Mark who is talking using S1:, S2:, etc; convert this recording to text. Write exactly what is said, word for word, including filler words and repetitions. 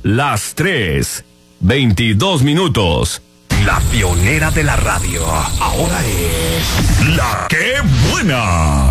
S1: las tres, veintidós minutos.
S2: La pionera de la radio, ahora es La Qué Buena.